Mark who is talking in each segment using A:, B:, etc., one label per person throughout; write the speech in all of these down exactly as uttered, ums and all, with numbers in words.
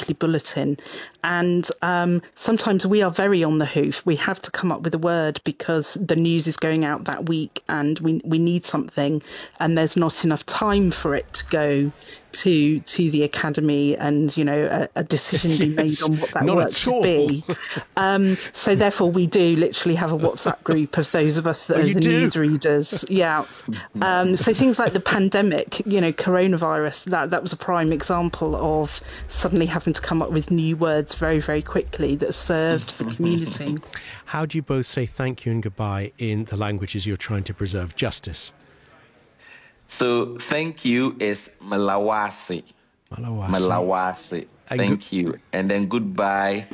A: weekly bulletin. And um, sometimes we are very on the hoof. We have to come up with a word because the news is going out that week and we, we need something, and there's not enough time for it to go to to the academy and, you know, a, a decision yes, be made on what that work should be. Um, so therefore we do literally have a WhatsApp group of those of us that
B: oh,
A: are the
B: do?
A: newsreaders. Yeah. Um, so things like the pandemic, you know, coronavirus, that, that was a prime example of suddenly having to come up with new words very, very quickly that served the community.
B: How do you both say thank you and goodbye in the languages you're trying to preserve? Justice.
C: So thank you is Malawasi.
B: Malawasi.
C: Malawasi.
B: And
C: thank go- you. And then goodbye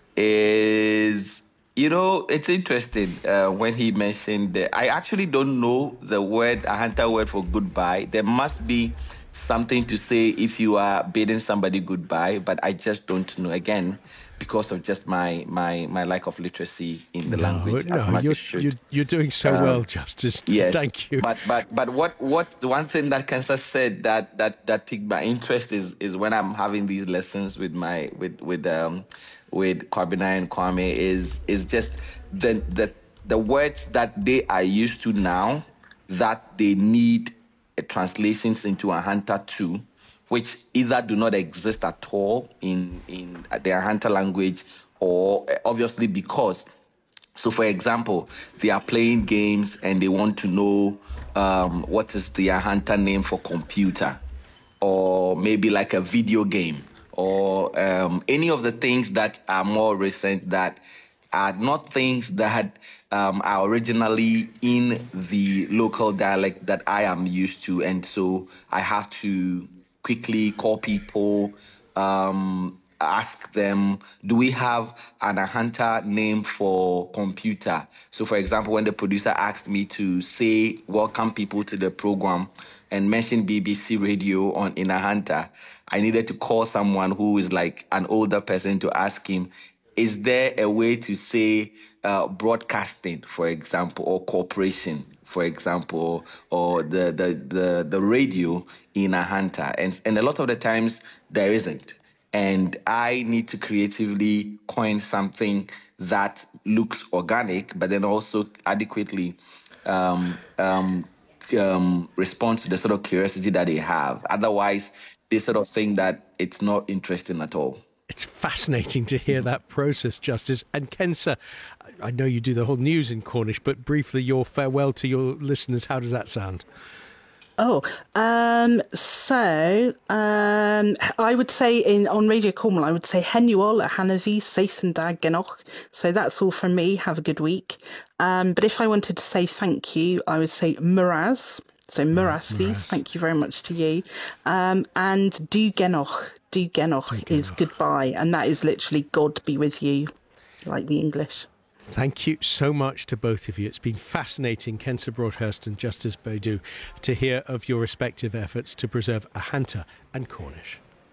C: is, you know, it's interesting uh, when he mentioned that. I actually don't know the word, a hunter word for goodbye. There must be something to say if you are bidding somebody goodbye, but I just don't know. Again, because of just my my, my lack of literacy in the
B: no,
C: language.
B: No,
C: as much
B: you're,
C: as should.
B: You're, you're doing so um, well, Justice.
C: Yes,
B: thank you.
C: But but but what what the one thing that Kansas said that that that piqued my interest is is when I'm having these lessons with my with with um with Kwabena and Kwame is is just the the the words that they are used to now that they need a translations into a Hunter two, which either do not exist at all in in their Hunter language, or obviously because. So, for example, they are playing games and they want to know um, what is the Hunter name for computer, or maybe like a video game, or um, any of the things that are more recent that are not things that um, are originally in the local dialect that I am used to. And so I have to quickly call people, um, ask them, do we have an Ahanta name for computer? So, for example, when the producer asked me to say welcome people to the program and mention B B C Radio on in Ahanta, I needed to call someone who is like an older person to ask him, is there a way to say uh, broadcasting, for example, or corporation, for example, or the the the, the radio in Ahanta? And and a lot of the times there isn't. And I need to creatively coin something that looks organic, but then also adequately um, um, um, respond to the sort of curiosity that they have. Otherwise, they sort of think that it's not interesting at all.
B: It's fascinating to hear that process, Justice. And Kensa, I know you do the whole news in Cornish, but briefly, your farewell to your listeners, how does that sound?
A: Oh, um, so um, I would say in on Radio Cornwall, I would say Henuol, Hanavi, Saithandag, Genoch. So that's all from me. Have a good week. Um, but if I wanted to say thank you, I would say Muraz. So Murastis, thank you very much to you. Um, and Du Genoch, Du Genoch is goodbye. And that is literally God be with you, like the English.
B: Thank you so much to both of you. It's been fascinating, Kensa Broadhurst and Justice Baidu, to hear of your respective efforts to preserve Ahanta and Cornish.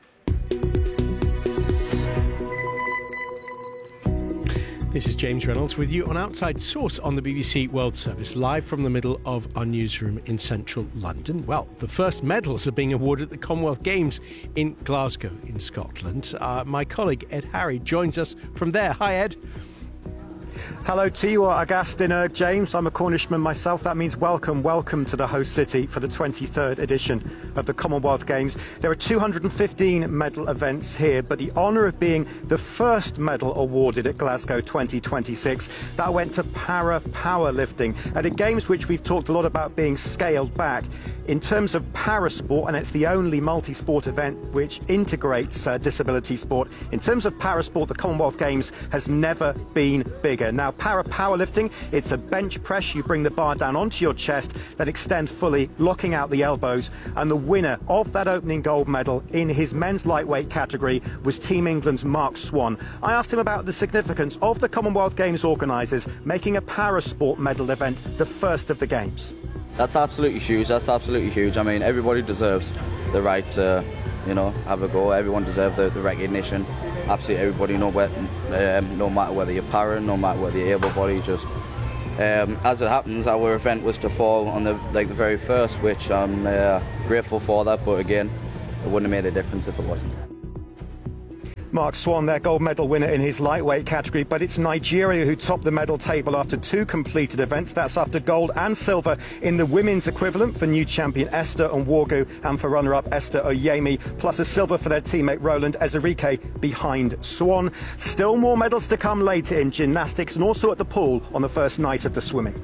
B: This is James Reynolds with you on Outside Source on the B B C World Service, live from the middle of our newsroom in central London. Well, the first medals are being awarded at the Commonwealth Games in Glasgow in Scotland. Uh, my colleague Ed Harry joins us from there. Hi, Ed.
D: Hello to you, Agustin, uh, James. I'm a Cornishman myself. That means welcome, welcome to the host city for the twenty-third edition of the Commonwealth Games. There are two hundred fifteen medal events here, but the honour of being the first medal awarded at Glasgow twenty twenty-six, that went to para powerlifting at a Games which we've talked a lot about being scaled back. In terms of parasport, and it's the only multi-sport event which integrates uh, disability sport, in terms of parasport, the Commonwealth Games has never been bigger. Now, para powerlifting, it's a bench press. You bring the bar down onto your chest, then extend fully, locking out the elbows. And the winner of that opening gold medal in his men's lightweight category was Team England's Mark Swan. I asked him about the significance of the Commonwealth Games organisers making a parasport medal event the first of the Games.
E: That's absolutely huge. That's absolutely huge. I mean, everybody deserves the right to, you know, have a go. Everyone deserves the, the recognition. Absolutely everybody, no, um, no matter whether you're para, no matter whether you're able-bodied. Just um, as it happens, our event was to fall on the like the very first, which I'm uh, grateful for that. But again, it wouldn't have made a difference if it wasn't.
D: Mark Swan, their gold medal winner in his lightweight category, but it's Nigeria who topped the medal table after two completed events. That's after gold and silver in the women's equivalent for new champion Esther Nwogu and for runner-up Esther Oyemi, plus a silver for their teammate Roland Ezerike behind Swan. Still more medals to come later in gymnastics and also at the pool on the first night of the swimming.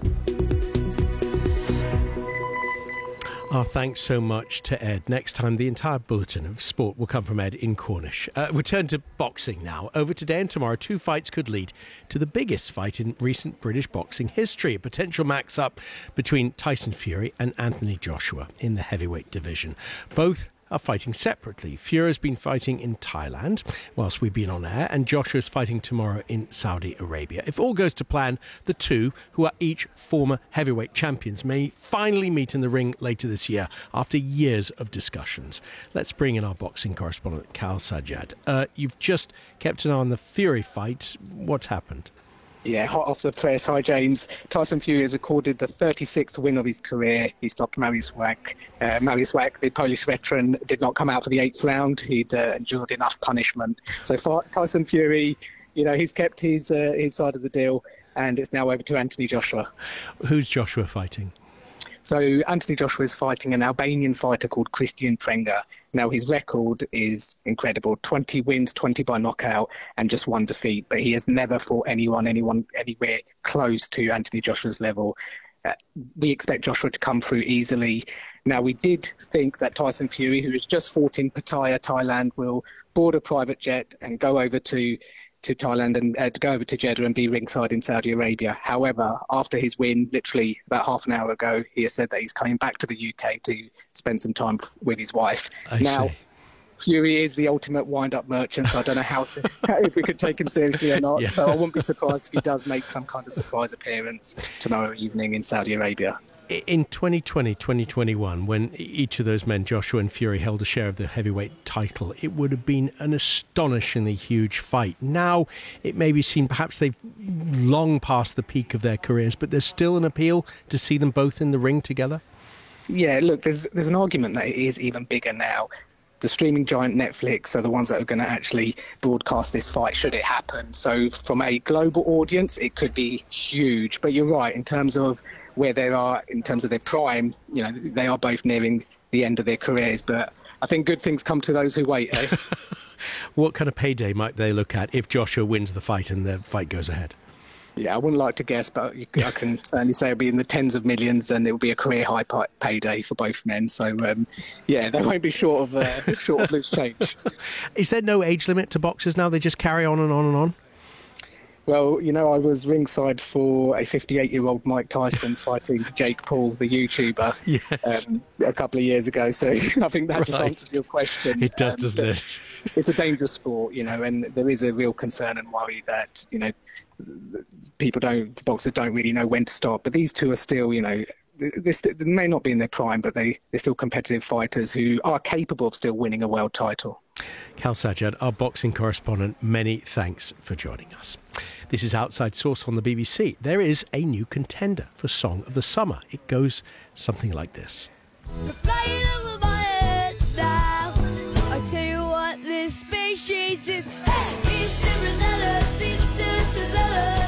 B: Our thanks so much to Ed. Next time, the entire bulletin of sport will come from Ed in Cornish. Uh, we turn to boxing now. Over today and tomorrow, two fights could lead to the biggest fight in recent British boxing history. A potential max-up between Tyson Fury and Anthony Joshua in the heavyweight division. Both are fighting separately. Fury's been fighting in Thailand whilst we've been on air, and Joshua's fighting tomorrow in Saudi Arabia. If all goes to plan, the two, who are each former heavyweight champions, may finally meet in the ring later this year after years of discussions. Let's bring in our boxing correspondent, Kal Sajjad. Uh, you've just kept an eye on the Fury fight. What's happened?
F: Yeah, hot off the press. Hi, James. Tyson Fury has recorded the thirty-sixth win of his career. He stopped Mariusz Wach. Uh, Mariusz Wach, the Polish veteran, did not come out for the eighth round. He'd uh, endured enough punishment. So for Tyson Fury, you know, he's kept his uh, his side of the deal, and it's now over to Anthony Joshua.
B: Who's Joshua fighting?
F: So Anthony Joshua is fighting an Albanian fighter called Christian Prenga. Now his record is incredible: twenty wins, twenty by knockout, and just one defeat. But he has never fought anyone, anyone, anywhere close to Anthony Joshua's level. Uh, we expect Joshua to come through easily. Now we did think that Tyson Fury, who has just fought in Pattaya, Thailand, will board a private jet and go over to. to Thailand and uh, to go over to Jeddah and be ringside in Saudi Arabia. However, after his win, literally about half an hour ago, he has said that he's coming back to the U K to spend some time with his wife.
B: I
F: now,
B: see.
F: Fury is the ultimate wind-up merchant, so I don't know how if we could take him seriously or not.
B: Yeah.
F: So I wouldn't be surprised if he does make some kind of surprise appearance tomorrow evening in Saudi Arabia.
B: In twenty twenty, twenty twenty-one, when each of those men, Joshua and Fury, held a share of the heavyweight title, it would have been an astonishingly huge fight. Now, it may be seen perhaps they've long passed the peak of their careers, but there's still an appeal to see them both in the ring together?
F: Yeah, look, there's there's an argument that it is even bigger now. The streaming giant Netflix are the ones that are going to actually broadcast this fight should it happen. So from a global audience, it could be huge. But you're right, in terms of where they are, in terms of their prime, you know, they are both nearing the end of their careers. But I think good things come to those who wait, eh?
B: What kind of payday might they look at if Joshua wins the fight and the fight goes ahead?
F: Yeah, I wouldn't like to guess, but you, I can certainly say it'll be in the tens of millions, and it'll be a career high pay- payday for both men. So, um, yeah, they won't be short of uh, short of loose change.
B: Is there no age limit to boxers now? They just carry on and on and on?
F: Well, you know, I was ringside for a fifty-eight-year-old Mike Tyson fighting Jake Paul, the YouTuber,
B: yes.
F: um, a couple of years ago. So I think that right. just answers your question.
B: It does,
F: um,
B: doesn't it?
F: It's a dangerous sport, you know, and there is a real concern and worry that, you know, people don't, boxers don't really know when to stop. But these two are still, you know, they may not be in their prime, but they, they're still competitive fighters who are capable of still winning a world title.
B: Kal Sajjad, our boxing correspondent, many thanks for joining us. This is Outside Source on the B B C. There is a new contender for Song of the Summer. It goes something like this.
G: You're flying over my head now. I tell you what, this space chase is. Hey, Eastern Rosellas, Eastern Rosellas.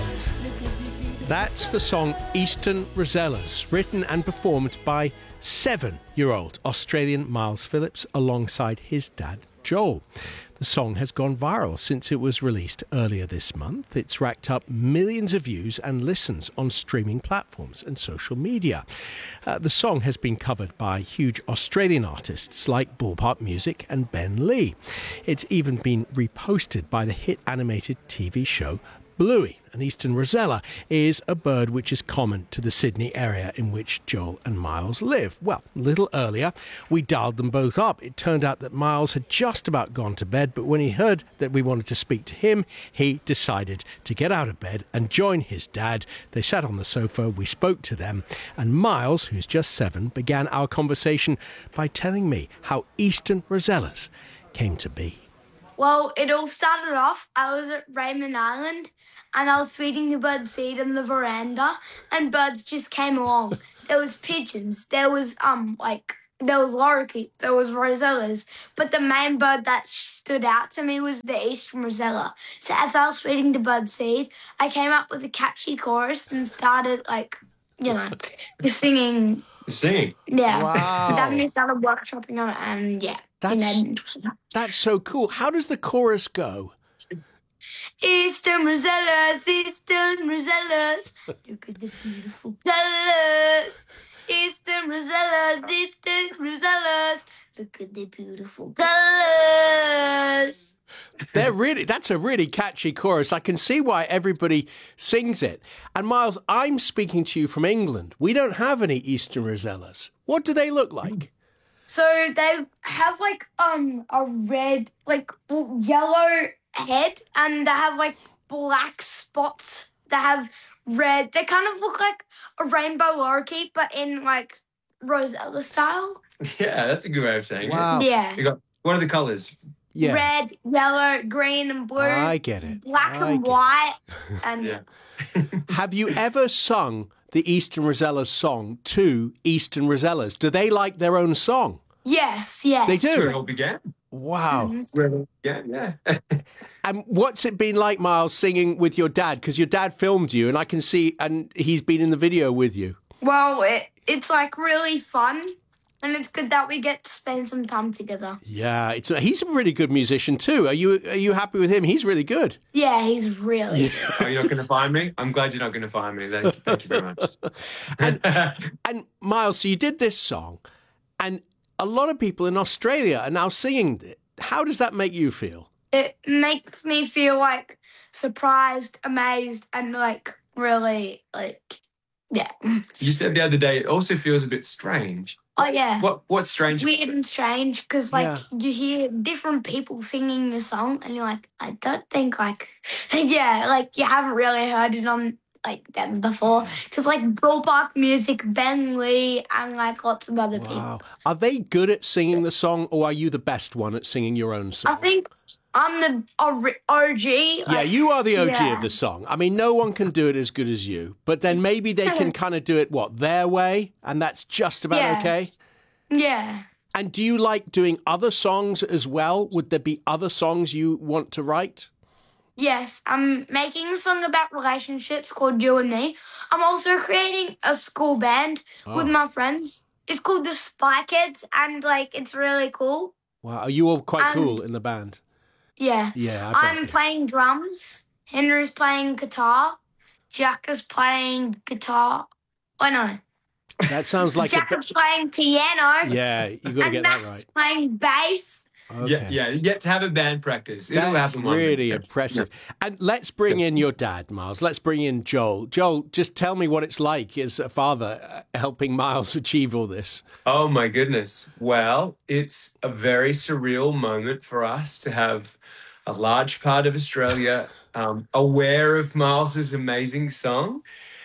B: That's the song Eastern Rosellas, written and performed by seven-year-old Australian Miles Phillips alongside his dad, Joel. The song has gone viral since it was released earlier this month. It's racked up millions of views and listens on streaming platforms and social media. Uh, the song has been covered by huge Australian artists like Ballpark Music and Ben Lee. It's even been reposted by the hit animated T V show Bluey. An Eastern Rosella is a bird which is common to the Sydney area in which Joel and Miles live. Well, a little earlier, we dialed them both up. It turned out that Miles had just about gone to bed, but when he heard that we wanted to speak to him, he decided to get out of bed and join his dad. They sat on the sofa, we spoke to them, and Miles, who's just seven, began our conversation by telling me how Eastern Rosellas came to be.
H: Well, it all started off, I was at Raymond Island and I was feeding the birds seed on the veranda and birds just came along. There was pigeons, there was um like there was lorikeet, there was rosellas, but the main bird that stood out to me was the eastern rosella. So as I was feeding the bird seed, I came up with a catchy chorus and started, like, you know, just singing.
I: Singing?
H: Yeah.
B: Wow.
H: Then we started workshopping on it, and yeah.
B: That's,
H: and then,
B: that's so cool. How does the chorus go?
H: Eastern rosellas, eastern rosellas, look at the beautiful colours. Eastern rosellas, eastern rosellas, look at the beautiful colours.
B: They're really, that's a really catchy chorus. I can see why everybody sings it. And Miles, I'm speaking to you from England. We don't have any Eastern rosellas. What do they look like?
H: So they have like um a red, like yellow head, and they have like black spots. They have red. They kind of look like a rainbow lorikeet, but in like rosella style.
I: Yeah, that's a good way of saying
B: Wow.
I: it.
H: Yeah.
I: You got, what are the colours?
B: Yeah.
H: Red, yellow, green, and blue.
B: I get it.
H: Black
B: I
H: and
B: get it.
H: white. And
I: Yeah.
B: Have you ever sung the Eastern Rosellas song to Eastern Rosellas? Do they like their own song?
H: yes, yes.
B: They do?
I: That's where it all began.
B: Wow.
I: Yeah, yeah.
B: And what's it been like, Miles, singing with your dad? Because your dad filmed you, and I can see, and he's been in the video with you.
H: Well, it, it's like really fun, and it's good that we get to spend some time together.
B: Yeah, it's he's a really good musician too. Are you are you happy with him? He's really good.
H: Yeah, he's really.
I: Oh, you're not going to find me? I'm glad you're not going to find me. Thank, thank you very much.
B: and, and Miles, so you did this song, and a lot of people in Australia are now singing it. How does that make you feel?
H: It makes me feel like surprised, amazed, and like really like yeah.
I: You said the other day it also feels a bit strange.
H: Oh yeah.
I: What What's strange?
H: Weird and strange because like
B: Yeah.
H: you hear different people singing the song and you're like, I don't think like yeah, like you haven't really heard it on like them before because like Ballpark Music, Ben Lee, and like lots of other people.
B: Wow. Are they good at singing the song, or are you the best one at singing your own song?
H: I think I'm the ori- O G.
B: Yeah,
H: like,
B: you are the O G
H: yeah.
B: of the song. I mean, no one can do it as good as you. But then maybe they can kind of do it, what, their way? And that's just about
H: Yeah.
B: okay?
H: Yeah.
B: And do you like doing other songs as well? Would there be other songs you want to write?
H: Yes, I'm making a song about relationships called You and Me. I'm also creating a school band with
B: Oh.
H: my friends. It's called the Spy Kids, and like it's really cool.
B: Wow, are you all quite
H: And-
B: cool in the band?
H: Yeah.
B: Yeah, I bet.
H: I'm playing drums. Henry's playing guitar. Jack is playing guitar. Oh no.
B: That sounds like
H: Jack
B: a...
H: is playing piano.
B: Yeah, you got to
H: and
B: get
H: Max
B: that
H: is playing bass.
B: right.
I: Yeah, yeah. You get to have a band practice. It'll
B: That's
I: happen one
B: really
I: day.
B: impressive. And let's bring in your dad, Miles. Let's bring in Joel. Joel, just tell me what it's like as a father uh, helping Miles achieve all this.
I: Oh my goodness. Well, it's a very surreal moment for us to have a large part of Australia um, aware of Miles's amazing song.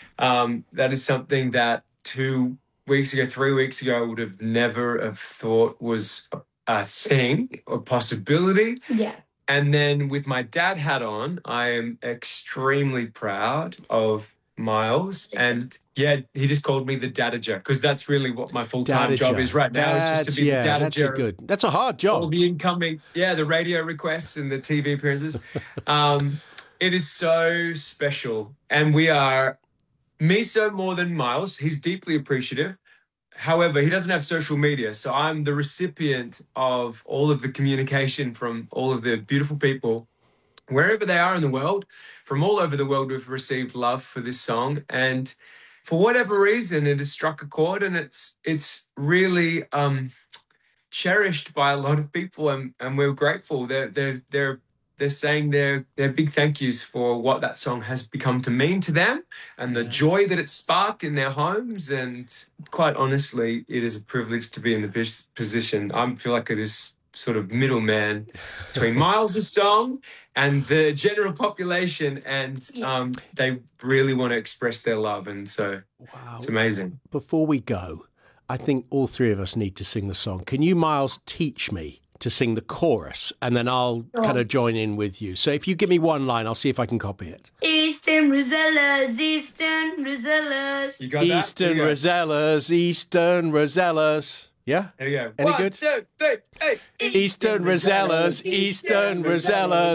I: Um, that is something that two weeks ago, three weeks ago, I would have never have thought was a, a thing or possibility.
H: Yeah.
I: And then with my dad hat on, I am extremely proud of Miles. And yeah, he just called me the dadager because that's really what my full-time job
B: Dadager.
I: is right now. Is just
B: That's-
I: to be
B: yeah,
I: the
B: that's a
I: dadager.
B: good. That's a hard
I: All
B: job.
I: the incoming, yeah, the radio requests and the T V appearances. Um, it is so special. And we are, me so more than Miles. He's deeply appreciative. However, he doesn't have social media. So I'm the recipient of all of the communication from all of the beautiful people, wherever they are in the world. From all over the world, we've received love for this song. And for whatever reason, it has struck a chord, and it's it's really um, cherished by a lot of people, and, and we're grateful. They're they're they're they're saying their their big thank yous for what that song has become to mean to them, and the joy that it sparked in their homes. And quite honestly, it is a privilege to be in the pos- position. I feel like it is sort of middleman between Miles' song and the general population, and um, they really want to express their love, and so
B: Wow.
I: it's amazing.
B: Before we go, I think all three of us need to sing the song. Can you, Miles, teach me to sing the chorus, and then I'll kind of join in with you. So if you give me one line, I'll see if I can copy it.
H: Eastern Rosellas, Eastern Rosellas.
I: You got that?
B: Eastern
I: You got it.
B: Rosellas, Eastern Rosellas. Yeah?
I: There you go.
B: Any
I: One,
B: good?
I: two, three, hey.
B: Eastern Rosellas, Eastern Rosellas.